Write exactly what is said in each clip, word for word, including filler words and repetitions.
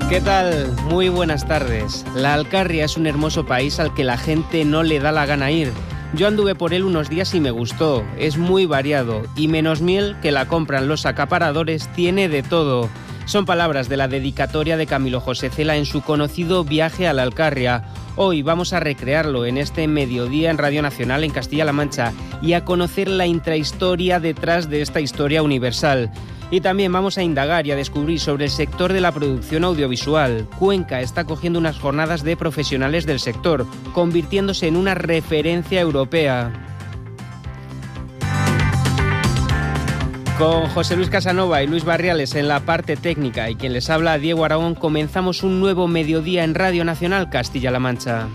¿Qué tal? Muy buenas tardes. La Alcarria es un hermoso país al que la gente no le da la gana ir. Yo anduve por él unos días y me gustó. Es muy variado y menos miel, que la compran los acaparadores, tiene de todo. Son palabras de la dedicatoria de Camilo José Cela en su conocido Viaje a la Alcarria. Hoy vamos a recrearlo en este mediodía en Radio Nacional en Castilla-La Mancha y a conocer la intrahistoria detrás de esta historia universal. Y también vamos a indagar y a descubrir sobre el sector de la producción audiovisual. Cuenca está cogiendo unas jornadas de profesionales del sector, convirtiéndose en una referencia europea. Con José Luis Casanova y Luis Barriales en la parte técnica y quien les habla, Diego Aragón, comenzamos un nuevo mediodía en Radio Nacional Castilla-La Mancha.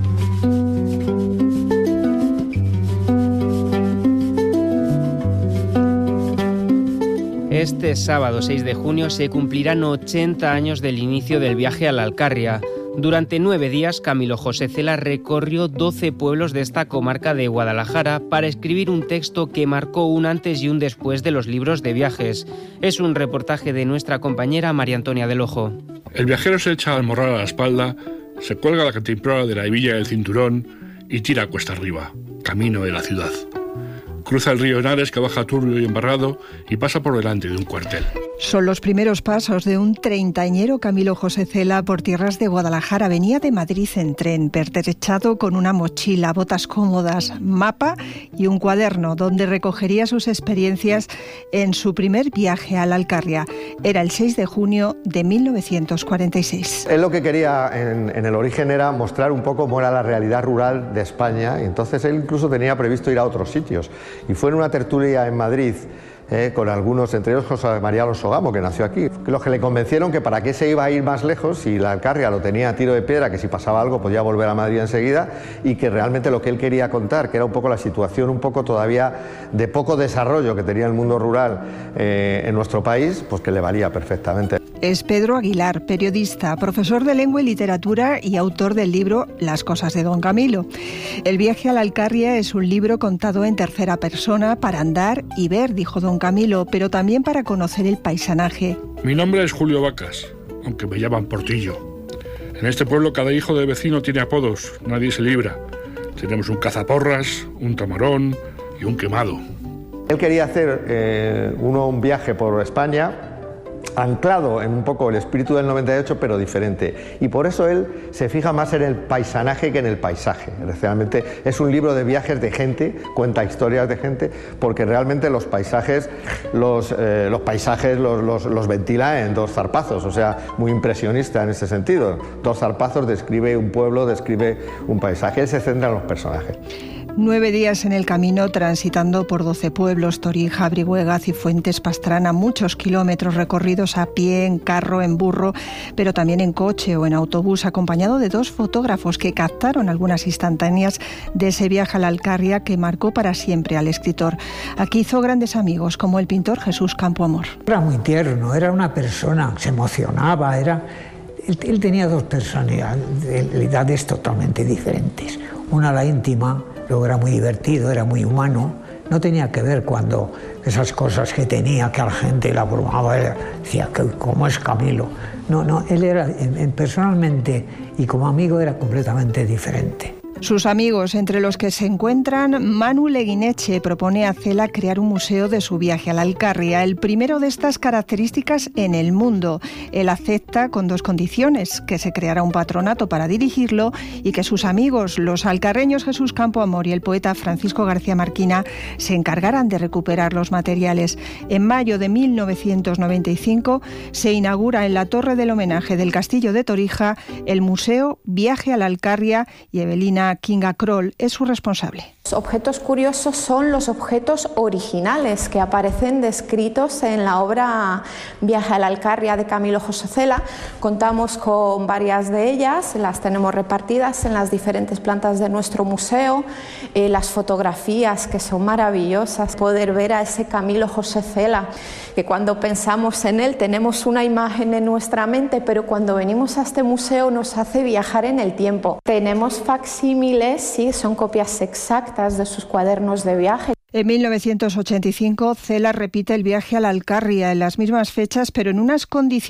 Este sábado seis de junio se cumplirán ochenta años del inicio del viaje a la Alcarria. Durante nueve días, Camilo José Cela recorrió doce pueblos de esta comarca de Guadalajara para escribir un texto que marcó un antes y un después de los libros de viajes. Es un reportaje de nuestra compañera María Antonia del Ojo. El viajero se echa al morral a la espalda, se cuelga la cantimplora de la hebilla del cinturón y tira cuesta arriba, camino de la ciudad. Cruza el río Henares, que baja turbio y embarrado, y pasa por delante de un cuartel. Son los primeros pasos de un treintañero Camilo José Cela por tierras de Guadalajara. Venía de Madrid en tren, pertrechado con una mochila, botas cómodas, mapa y un cuaderno donde recogería sus experiencias en su primer viaje a la Alcarria. Era el seis de junio de mil novecientos cuarenta y seis. Él lo que quería en, en el origen era mostrar un poco cómo era la realidad rural de España, y entonces él incluso tenía previsto ir a otros sitios. Y fue en una tertulia en Madrid eh, con algunos, entre ellos José María Alonso Gamo, que nació aquí, los que le convencieron que para qué se iba a ir más lejos si la Alcarria lo tenía a tiro de piedra, que si pasaba algo podía volver a Madrid enseguida, y que realmente lo que él quería contar, que era un poco la situación un poco todavía de poco desarrollo que tenía el mundo rural eh, en nuestro país, pues que le valía perfectamente. Es Pedro Aguilar, periodista, profesor de lengua y literatura y autor del libro Las cosas de don Camilo. El viaje a la Alcarria es un libro contado en tercera persona para andar y ver, dijo don Camilo, pero también para conocer el paisanaje. Mi nombre es Julio Vacas, aunque me llaman Portillo. En este pueblo cada hijo del vecino tiene apodos, nadie se libra. Tenemos un cazaporras, un tamarón y un quemado. Él quería hacer eh, uno un viaje por España, anclado en un poco el espíritu del noventa y ocho, pero diferente. Y por eso él se fija más en el paisanaje que en el paisaje. Realmente es un libro de viajes de gente, cuenta historias de gente, porque realmente los paisajes los, eh, los, paisajes los, los, los ventila en dos zarpazos, o sea, muy impresionista en ese sentido. Dos zarpazos, describe un pueblo, describe un paisaje, él se centra en los personajes. Nueve días en el camino, transitando por doce pueblos, Torija, Brihuega, Cifuentes, Pastrana, muchos kilómetros recorridos a pie, en carro, en burro, pero también en coche o en autobús, acompañado de dos fotógrafos que captaron algunas instantáneas de ese viaje a la Alcarria que marcó para siempre al escritor. Aquí hizo grandes amigos, como el pintor Jesús Campoamor. Era muy tierno, era una persona, se emocionaba, era... Él, él tenía dos personalidades totalmente diferentes. Una, la íntima, luego era muy divertido, era muy humano. No tenía que ver cuando esas cosas que tenía, que a la gente la abrumaba, él decía, ¿cómo es Camilo? No, no, él era personalmente y como amigo era completamente diferente. Sus amigos, entre los que se encuentran Manu Leguineche, propone a Cela crear un museo de su viaje a la Alcarria, el primero de estas características en el mundo. Él acepta con dos condiciones, que se creara un patronato para dirigirlo y que sus amigos, los alcarreños Jesús Campoamor y el poeta Francisco García Marquina, se encargaran de recuperar los materiales. En mayo de mil novecientos noventa y cinco se inaugura en la Torre del Homenaje del Castillo de Torija el Museo Viaje a la Alcarria y Evelina Kinga Kroll es su responsable. Los objetos curiosos son los objetos originales que aparecen descritos en la obra Viaje a la Alcarria de Camilo José Cela. Contamos con varias de ellas, las tenemos repartidas en las diferentes plantas de nuestro museo. Eh, las fotografías, que son maravillosas, poder ver a ese Camilo José Cela, que cuando pensamos en él tenemos una imagen en nuestra mente, pero cuando venimos a este museo nos hace viajar en el tiempo. Tenemos facsímiles, sí, son copias exactas de sus cuadernos de viaje. En mil novecientos ochenta y cinco, Cela repite el viaje a la Alcarria en las mismas fechas, pero en unas condiciones